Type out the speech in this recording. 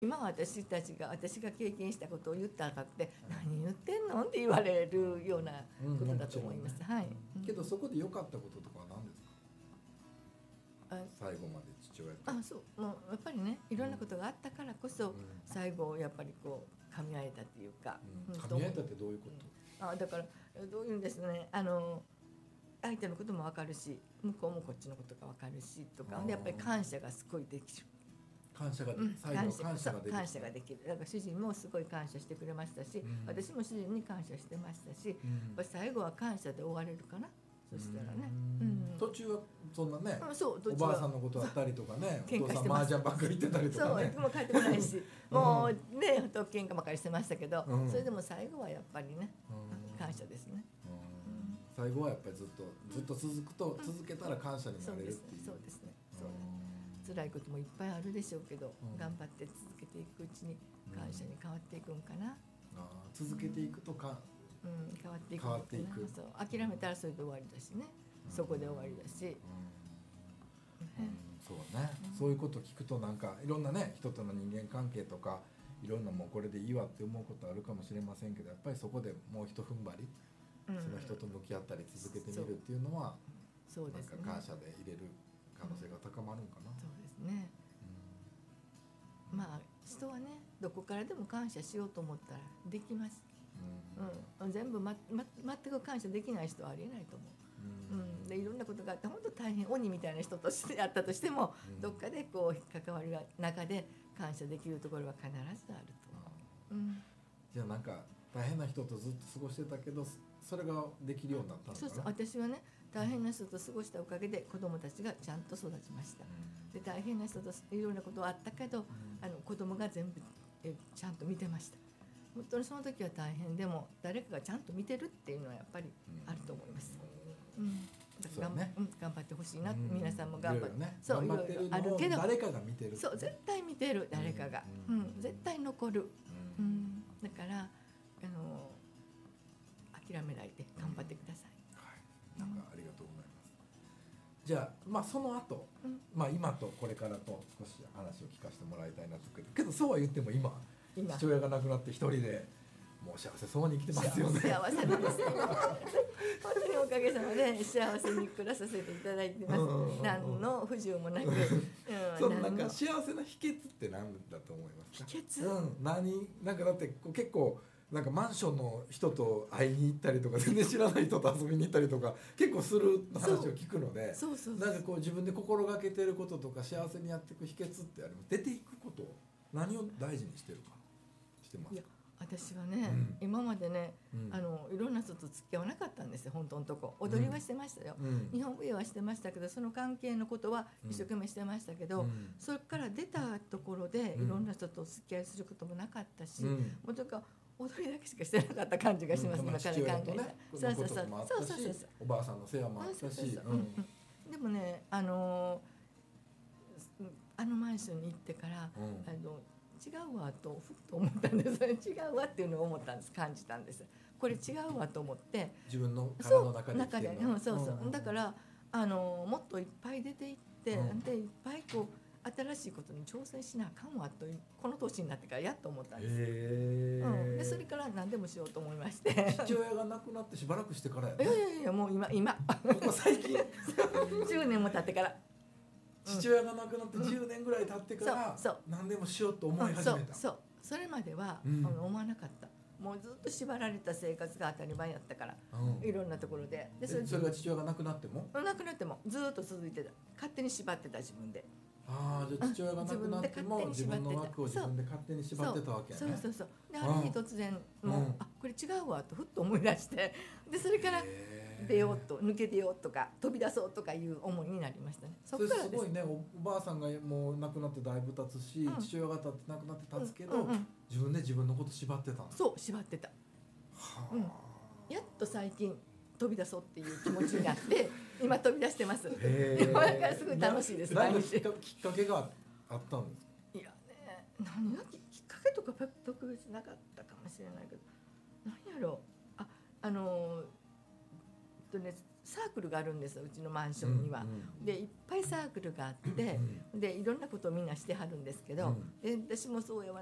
今私たちが私が経験したことを言ったかって何言ってんのって言われるようなことだと思います。はい。 けどそこで良かったこととかは何ですか？最後まで父親と。 そうもうやっぱりねいろんなことがあったからこそ最後やっぱりこう噛み合えたっていうか。 噛み合えたってどういうこと？ だからどういうんですね相手のことも分かるし向こうもこっちのことが分かるしとかでやっぱり感謝がすごいできる。 感謝が最後感謝ができる。 だから主人もすごい感謝してくれましたし、私も主人に感謝してましたし、やっぱ最後は感謝で終われるかな。そしたらね。 途中はそんなね、おばあさんのことあったりとかね、お父さん麻雀ばっかり行ってたりとかね。 そう、いつも帰ってこないし、もうね、喧嘩ばかりしてましたけど、それでも最後はやっぱりね、感謝ですね。 最後はやっぱりずっと続けたら感謝になれるっていう。 そうですね。辛いこともいっぱいあるでしょうけど、頑張って続けていくうちに感謝に変わっていくんかな。 続けていくとか、 変わっていく。そう、諦めたらそれで終わりだしね。そこで終わりだし。 そうね。そういうこと聞くとなんかいろんなね人との人間関係とかいろんなもうこれでいいわって思うことあるかもしれませんけど、やっぱりそこでもう一踏ん張り、その人と向き合ったり続けてみるっていうのは、なんか感謝で入れる可能性が高まるんかな。 そうですね。まあ人はねどこからでも感謝しようと思ったらできます。全部全く感謝できない人はありえないと思う。でいろんなことがあって本当大変鬼みたいな人としてあったとしても、どっかでこう関わりが中で感謝できるところは必ずあると思う。 じゃあなんか大変な人とずっと過ごしてたけどそれができるようになったのかな。 そう私はね大変な人と過ごしたおかげで子供たちがちゃんと育ちました。で大変な人といろんなことはあったけど、子供が全部ちゃんと見てました。本当にその時は大変でも誰かがちゃんと見てるっていうのはやっぱりあると思います。だから頑張ってほしいな。皆さんも頑張って、 そういろいろあるけど誰かが見てる。 そう絶対見てる誰かが、絶対残る。だから諦めないで頑張ってください。 なんかありがとうございます。じゃあその後、今とこれからと少し話を聞かせてもらいたいなとけど、そうは言っても今父親が亡くなって一人でもう幸せそうに生きてますよね。 幸せなんですよ。本当におかげさまで幸せに暮らさせていただいてます。何の不自由もなく。 そのなんか幸せな秘訣って何だと思いますか？ 秘訣？ なんかだって結構なんかマンションの人と会いに行ったりとか全然知らない人と遊びに行ったりとか結構する話を聞くので、なんかこう自分で心がけてることとか幸せにやっていく秘訣ってあります？出ていくこと何を大事にしてるかしてますか？ 私はね、今までね、いろんな人と付き合わなかったんですよ。本当のとこ踊りはしてましたよ、日本舞踊はしてましたけど、その関係のことは一生懸命してましたけど、それから出たところでいろんな人とお付き合いすることもなかったし、もうとか踊りだけしかしてなかった感じがします。今から考えたら、そうおばあさんの世話もあったし、 でもねあのマンションに行ってから、違うわとふっと思ったんです。違うわっていうのを思ったんです。感じたんです。これ違うわと思って、 自分の体の中で生きてるの。 だからもっといっぱい出ていって、でいっぱいこう新しいことに挑戦しなあかんわとこの年になってからやっと思ったんです。でそれから何でもしようと思いまして。 父親が亡くなってしばらくしてからやね。 いやもう今最近 10年も経ってから。 父親が亡くなって10年ぐらい経ってから何でもしようと思い始めた。 それまでは思わなかった。もうずっと縛られた生活が当たり前やったから、いろんなところで。 それが父親が亡くなってもずっと続いてた。勝手に縛ってた自分で。 じゃあ父親が亡くなっても自分の枠を自分で勝手に縛ってたわけやね。 そうである日突然もうこれ違うわとふっと思い出して、でそれから出ようと抜け出ようとか飛び出そうとかいう思いになりましたね。 それすごいね。おばあさんがもう亡くなってだいぶ経つし、父親が亡くなって経つけど、自分で自分のこと縛ってたんです。 そう縛ってた。やっと最近飛び出そうっていう気持ちになって今飛び出してます。今からすごい楽しいです。 何かきっかけがあったんですか？ いやね、何がきっかけとか特別なかったかもしれないけど、何やろう。 サークルがあるんですよ、うちのマンションには。でいっぱいサークルがあって、でいろんなことをみんなしてはるんですけど、で私もそうやわ